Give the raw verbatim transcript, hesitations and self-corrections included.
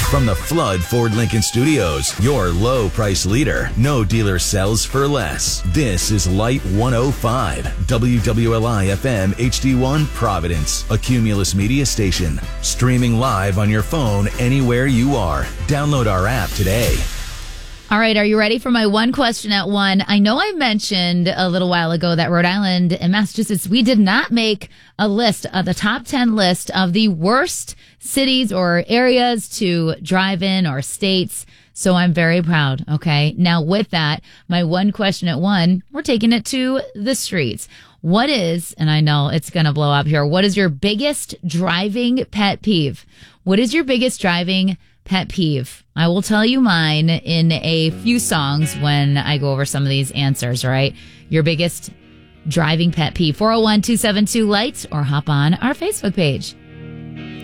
From the Flood Ford Lincoln Studios, your low price leader. No dealer sells for less. This is Light one oh five, W W L I F M H D one Providence, a Cumulus media station. Streaming live on your phone anywhere you are. Download our app today. All right, are you ready for my one question at one? I know I mentioned a little while ago that Rhode Island and Massachusetts, we did not make a list of the top ten list of the worst cities or areas to drive in or states. So I'm very proud. Okay. Now with that, my one question at one, we're taking it to the streets. What is, and I know it's going to blow up here, what is your biggest driving pet peeve? What is your biggest driving pet peeve? I will tell you mine in a few songs when I go over some of these answers, all right? Your biggest driving pet peeve. four oh one, two seven two, lights or hop on our Facebook page.